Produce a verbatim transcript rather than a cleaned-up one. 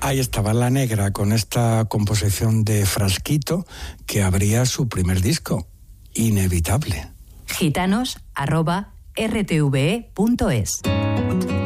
Ahí estaba La Negra con esta composición de Frasquito que abría su primer disco, Inevitable. Gitanos arroba r t v e punto es